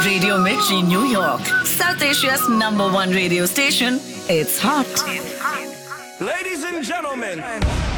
Radio Mirchi, New York, South Asia's #1 radio station. It's hot. Ladies and gentlemen.